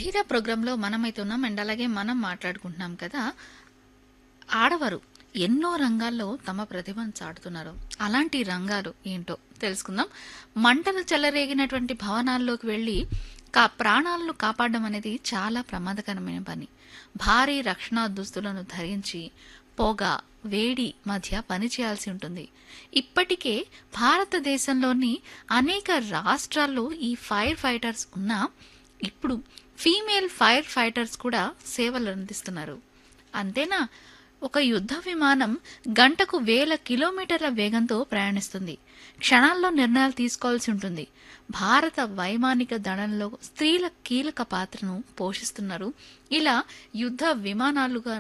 ధీర ప్రోగ్రాంలో మనమైతే ఉన్నాం అండ్ అలాగే మనం మాట్లాడుకుంటున్నాం కదా. ఆడవారు ఎన్నో రంగాల్లో తమ ప్రతిభను చాటుతున్నారు. అలాంటి రంగాలు ఏంటో తెలుసుకుందాం. మంటలు చెలరేగినటువంటి భవనాల్లోకి వెళ్లి ప్రాణాలను కాపాడడం అనేది చాలా ప్రమాదకరమైన పని. భారీ రక్షణ దుస్తులను ధరించి పొగ, వేడి మధ్య పనిచేయాల్సి ఉంటుంది. ఇప్పటికే భారతదేశంలోని అనేక రాష్ట్రాల్లో ఈ ఫైర్ ఫైటర్స్ ఉన్నా ఇప్పుడు ఫీమేల్ ఫైర్ ఫైటర్స్ కూడా సేవలు అందిస్తున్నారు. అంతేనా, ఒక యుద్ధ విమానం గంటకు 1000 కిలోమీటర్ల వేగంతో ప్రయాణిస్తుంది. క్షణాల్లో నిర్ణయాలు తీసుకోవాల్సి ఉంటుంది. భారత వైమానిక దళంలో స్త్రీల కీలక పాత్రను పోషిస్తున్నారు. ఇలా యుద్ధ విమానాలుగా